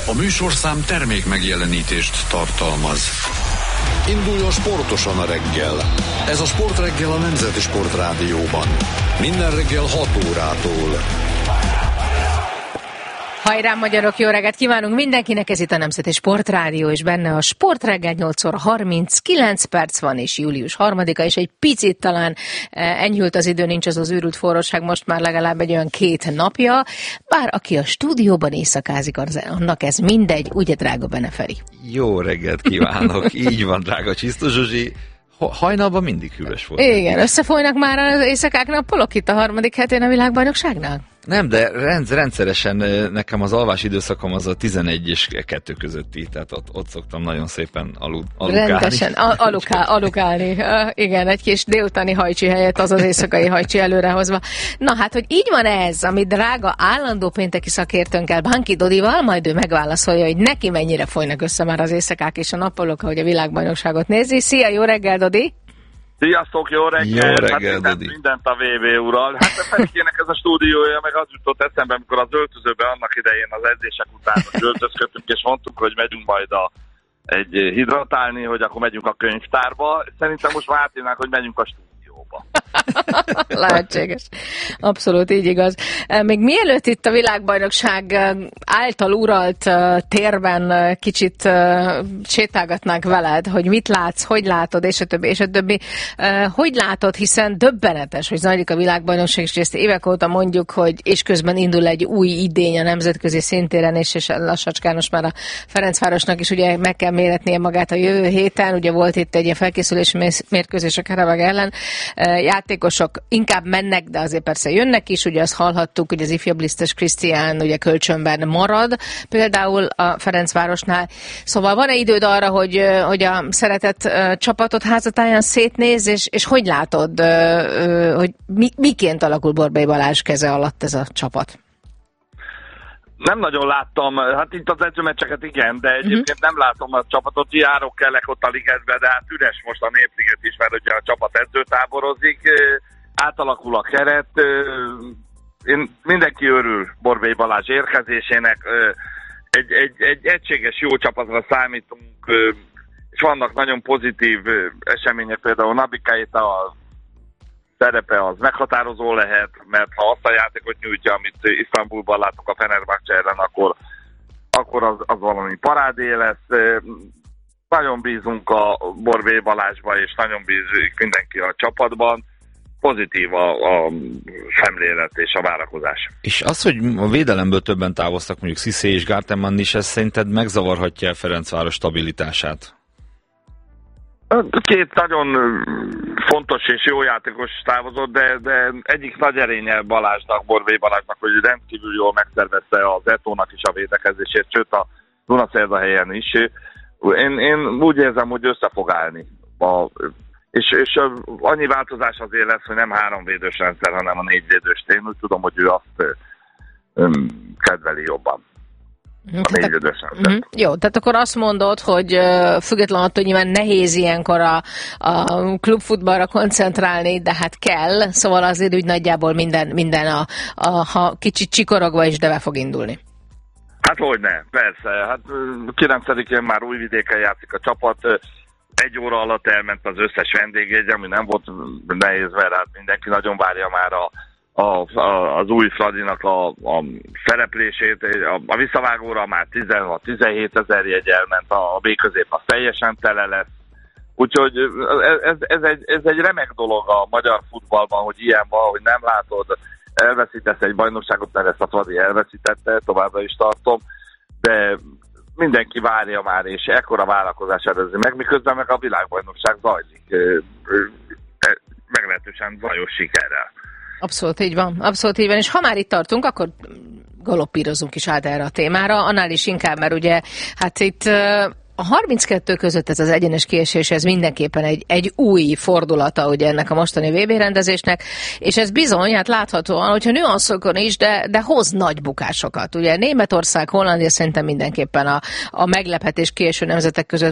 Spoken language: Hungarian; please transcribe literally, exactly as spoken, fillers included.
A műsorszám termék megjelenítést tartalmaz. Induljon sportosan a reggel. Ez a Sportreggel a Nemzeti Sportrádióban. Minden reggel hat órától. Hajrá, magyarok, jó reggelt kívánunk mindenkinek, ez itt a Nemzeti Sportrádió, és benne a Sportreggel nyolc óra harminckilenc perc van, és július harmadika, és egy picit talán enyhült az idő, nincs az az őrült forróság, most már legalább egy olyan két napja, bár aki a stúdióban éjszakázik, annak ez mindegy, ugye, drága Beneferi? Jó reggelt kívánok, így van, drága Csisztus Zsuzsi. Hajnalban mindig hűvös volt. Igen, összefolynak már az éjszakák nappalok itt a harmadik hetén a világbajnokságnak? Nem, de rend, rendszeresen nekem az alvás időszakom az a tizenegy és kettő közötti, tehát ott, ott szoktam nagyon szépen alu, alukálni. Rendesen, alukál, alukálni. Uh, igen, egy kis délutáni hajcsi helyett az az éjszakai hajcsi előrehozva. Na hát, hogy így van ez, amit drága állandó pénteki szakértőnkkel, Banki Dodival, majd ő megválaszolja, hogy neki mennyire folynak össze már az éjszakák és a nappalok, ahogy a világbajnokságot nézi. Szia, jó reggel, Dodi! Sziasztok, jó reggel! Jó reggel, hát mindent, mindent a vé vé ural. Hát a Ferikének ez a stúdiója, meg az jutott eszembe, amikor az öltözőben annak idején az edzések után öltözködtünk, és mondtuk, hogy megyünk majd a, egy hidratálni, hogy akkor megyünk a könyvtárba. Szerintem most már átírnánk, hogy megyünk a stúdióba. Lehetséges. Abszolút így igaz. Még mielőtt itt a világbajnokság által uralt térben kicsit sétálgatnánk veled, hogy mit látsz, hogy látod, és a többi, és a többi. Hogy látod, hiszen döbbenetes, hogy zajlik a világbajnokság, és ezt évek óta mondjuk, hogy és közben indul egy új idény a nemzetközi szintéren, és, és lassacskán most már a Ferencvárosnak is ugye meg kell méretnie magát a jövő héten. Ugye volt itt egy ilyen felkészülési mérkőzés a Karabag ellen. Játékosok inkább mennek, de azért persze jönnek is, ugye azt hallhattuk, hogy az ifjabb lisztes Krisztián ugye kölcsönben marad, például a Ferencvárosnál. Szóval van-e időd arra, hogy, hogy a szeretett csapatot házatáján szétnéz, és, és hogy látod, hogy mi, miként alakul Borbély Balázs keze alatt ez a csapat? Nem nagyon láttam, hát itt az edzőmeccseket igen, de egyébként uh-huh. nem látom a csapatot, járok kellek ott a ligetbe, de hát üres most a Népliget is, mert ugye a csapat edzőtáborozik, átalakul a keret, én mindenki örül Borbély Balázs érkezésének, egy, egy, egy egységes jó csapatra számítunk, és vannak nagyon pozitív események, például Nabi Keita szerepe az meghatározó lehet, mert ha azt a játékot nyújtja, amit Isztambulban látok a Fenerbahce ellen, akkor, akkor az, az valami parádé lesz. Nagyon bízunk a Borbély Balázsba, és nagyon bízik mindenki a csapatban. Pozitív a, a szemlélet és a várakozás. És az, hogy a védelemből többen távoztak, mondjuk Cissé és Gartemann is, ez szerinted megzavarhatja a Ferencváros stabilitását? Két nagyon fontos és jó játékos távozott, de, de egyik nagy erénye Balázsnak, Borbély Balázsnak, hogy rendkívül jól megszervezte az Etónak is a védekezését, sőt a Dunaszerdahelyen is. Én, én úgy érzem, hogy össze fog állni. A, és, és annyi változás azért lesz, hogy nem háromvédős rendszer, hanem a négyvédős. Én úgy tudom, hogy ő azt öm, kedveli jobban. A uh-huh. Jó, tehát akkor azt mondod, hogy uh, függetlenül attól, hogy nyilván nehéz ilyenkor a, a klubfutballra koncentrálni, de hát kell, szóval azért úgy nagyjából minden, minden a, a, ha kicsit csikorogva is, de be fog indulni. Hát hogyne, persze. Hát kilencedikén már Újvidéken játszik a csapat, egy óra alatt elment az összes vendégjegy, ami nem volt nehéz, mert hát mindenki nagyon várja már a A, a, az új Fradinak a, a szereplését, a, a visszavágóra már tizenhat-tizenhét ezer jegy elment, a B közép az teljesen tele lesz. Úgyhogy ez, ez, egy, ez egy remek dolog a magyar futballban, hogy ilyen van, hogy nem látod, elveszítesz egy bajnokságot, mert ezt a Fradi elveszítette, továbbra is tartom, de mindenki várja már, és ekkora várakozás előzi meg, miközben meg a világbajnokság zajlik, meglehetősen zajos sikerrel. Abszolút így van, abszolút így van, és ha már itt tartunk, akkor galoppírozunk is át erre a témára, annál is inkább, mert ugye, hát itt a harminckettő között ez az egyenes kiesés, ez mindenképpen egy, egy új fordulata ugye ennek a mostani vé bé rendezésnek, és ez bizony, hát láthatóan, hogyha nüanszokon is, de, de hoz nagy bukásokat. Ugye Németország, Hollandia szerintem mindenképpen a, a meglepetés kieső nemzetek között